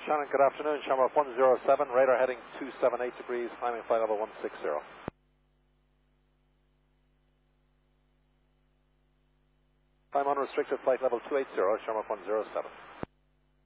Shannon, good afternoon. Shamrock 107, radar heading 278 degrees, climbing flight level 160. Time unrestricted, flight level 280, Shamrock 107.